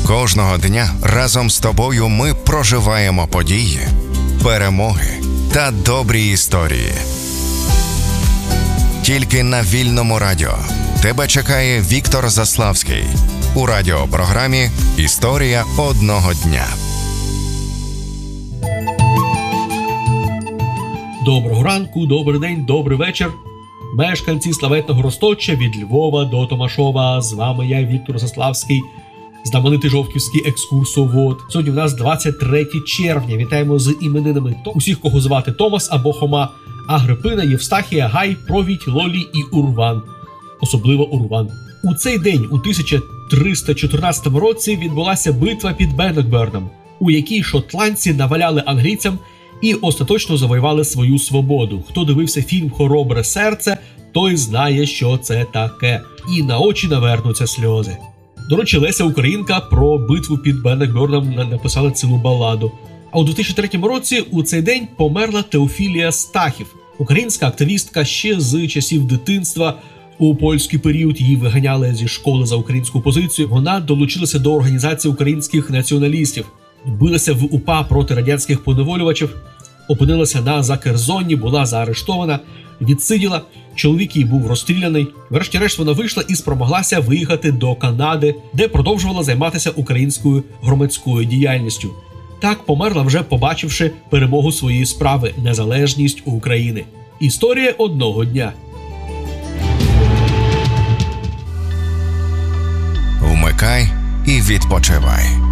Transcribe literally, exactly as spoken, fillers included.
Кожного дня разом з тобою ми проживаємо події, перемоги та добрі історії. Тільки на Вільному радіо тебе чекає Віктор Заславський у радіопрограмі «Історія одного дня». Доброго ранку, добрий день, добрий вечір. Мешканці славетного Розточа від Львова до Томашова. З вами я, Віктор Заславський, знаменитий жовківський екскурсовод. Сьогодні в нас двадцять третє червня. Вітаємо з іменинами усіх, кого звати Томас або Хома, Агрипина, Євстахія, Гай, Провідь, Лолі і Урван. Особливо Урван. У цей день, у тисяча триста чотирнадцятому році, відбулася битва під Беннокберном, у якій шотландці наваляли англійцям і остаточно завоювали свою свободу. Хто дивився фільм «Хоробре серце», той знає, що це таке. І на очі навернуться сльози. До речі, Леся Українка про битву під Беннокберном написала цілу баладу. А у дві тисячі третьому році у цей день померла Теофілія Стахів, українська активістка ще з часів дитинства. У польський період її виганяли зі школи за українську позицію. Вона долучилася до організації українських націоналістів, билася в УПА проти радянських поневолювачів, опинилася на Закерзонні, була заарештована, відсиділа, чоловік її був розстріляний. Врешті-решт вона вийшла і спромоглася виїхати до Канади, де продовжувала займатися українською громадською діяльністю. Так померла, вже побачивши перемогу своєї справи – незалежність України. Історія одного дня. Вмикай і відпочивай.